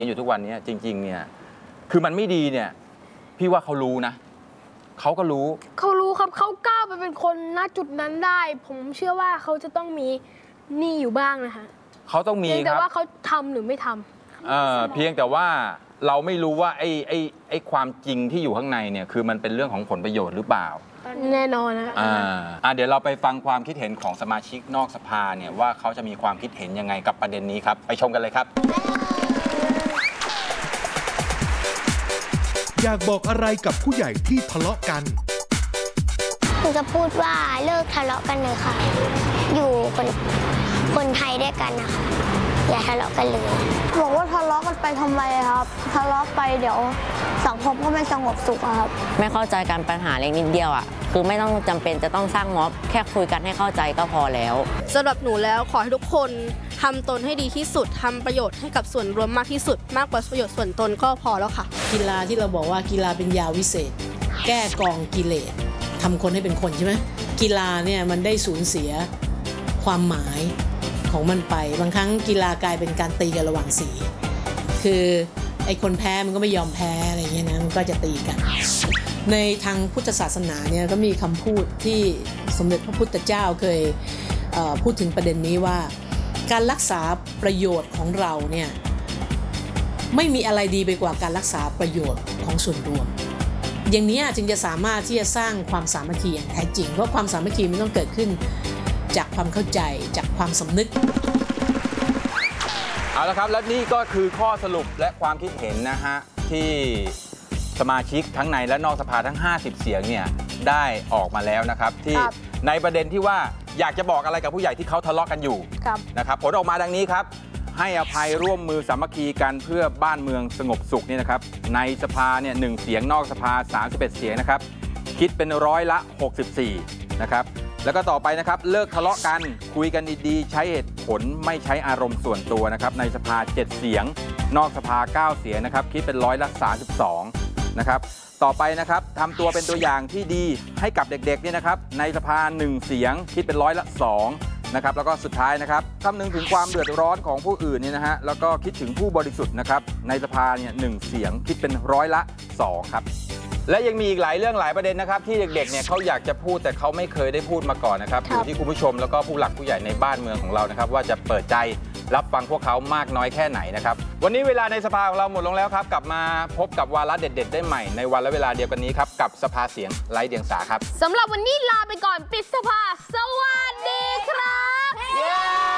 อยู่ทุกวันนี้จริงๆเนี่ยคือมันไม่ดีเนี่ยพี่ว่าเขารู้นะเขาก็รู้ครับเขาก้าวไปเป็นคนณจุดนั้นได้ผมเชื่อว่าเขาจะต้องมีหนี้อยู่บ้างนะคะเขาต้องมีครับแต่ว่าเขาทำหรือไม่ทำเพียงแต่ว่าเราไม่รู้ว่าไอ้ความจริงที่อยู่ข้างในเนี่ยคือมันเป็นเรื่องของผลประโยชน์หรือเปล่าแน่นอนนะเดี๋ยวเราไปฟังความคิดเห็นของสมาชิกนอกสภาเนี่ยว่าเขาจะมีความคิดเห็นยังไงกับประเด็นนี้ครับไปชมกันเลยครับอยากบอกอะไรกับผู้ใหญ่ที่ทะเลาะกันผมจะพูดว่าเลิกทะเลาะกันเลยค่ะอยู่คนไทยด้วยกันนะคะอย่าทะเลาะกันเลยบอกว่าทะเลาะกันไปทำไมครับทะเลาะไปเดี๋ยวสังคมก็ไม่สงบสุขครับไม่เข้าใจกันปัญหาเล็กนิดเดียวคือไม่ต้องจำเป็นจะต้องสร้างม็อบแค่คุยกันให้เข้าใจก็พอแล้วสำหรับหนูแล้วขอให้ทุกคนทำตนให้ดีที่สุดทำประโยชน์ให้กับส่วนรวมมากที่สุดมากกว่าประโยชน์ส่วนตนก็พอแล้วค่ะกีฬาที่เราบอกว่ากีฬาเป็นยาวิเศษแก้กองกิเลสทำคนให้เป็นคนใช่ไหมกีฬาเนี่ยมันได้สูญเสียความหมายของมันไปบางครั้งกีฬากลายเป็นการตีกันระหว่างสีคือไอ้คนแพ้มันก็ไม่ยอมแพ้อะไรเงี้ยนะมันก็จะตีกันในทางพุทธศาสนาเนี่ยก็มีคำพูดที่สมเด็จพระพุทธเจ้าเคยพูดถึงประเด็นนี้ว่าการรักษาประโยชน์ของเราเนี่ยไม่มีอะไรดีไปกว่าการรักษาประโยชน์ของส่วนรวมอย่างนี้จึงจะสามารถที่จะสร้างความสามัคคีอย่างแท้จริงเพราะความสามัคคีมันต้องเกิดขึ้นจากความเข้าใจจากความสำนึกเอาละครับและนี่ก็คือข้อสรุปและความคิดเห็นนะฮะที่สมาชิกทั้งในและนอกสภาทั้ง50เสียงเนี่ยได้ออกมาแล้วนะครับที่ในประเด็นที่ว่าอยากจะบอกอะไรกับผู้ใหญ่ที่เขาทะเลาะกันอยู่นะครับผลออกมาดังนี้ครับให้อภัยร่วมมือสามัคคีกันเพื่อบ้านเมืองสงบสุขนี่นะครับในสภาเนี่ย1เสียงนอกสภา31เสียงนะครับคิดเป็น64%นะครับแล้วก็ต่อไปนะครับเลิกทะเลาะกันคุยกันดีๆใช้เหตุผลไม่ใช้อารมณ์ส่วนตัวนะครับในสภา7เสียงนอกสภา9เสียงนะครับคิดเป็น32%นะครับต่อไปนะครับทำตัวเป็นตัวอย่างที่ดีให้กับเด็กๆเนี่ยนะครับในสภา1เสียงคิดเป็น2%นะครับแล้วก็สุดท้ายนะครับคำนึงถึงความเดือดร้อนของผู้อื่นเนี่ยนะฮะแล้วก็คิดถึงผู้บริสุทธิ์นะครับในสภาเนี่ย1เสียงคิดเป็น2%ครับและยังมีอีกหลายเรื่องหลายประเด็นนะครับที่เด็กๆเนี่ยเขาอยากจะพูดแต่เขาไม่เคยได้พูดมาก่อนนะครับอยู่ที่คุณผู้ชมแล้วก็ผู้หลักผู้ใหญ่ในบ้านเมืองของเรานะครับว่าจะเปิดใจรับฟังพวกเขามากน้อยแค่ไหนนะครับวันนี้เวลาในสภาของเราหมดลงแล้วครับกลับมาพบกับวาระเด็ดๆได้ใหม่ในวันและเวลาเดียวกันนี้ครับกับสภาเสียงไร้เดียงสาครับสำหรับวันนี้ลาไปก่อนปิดสภาสวัสดีครับ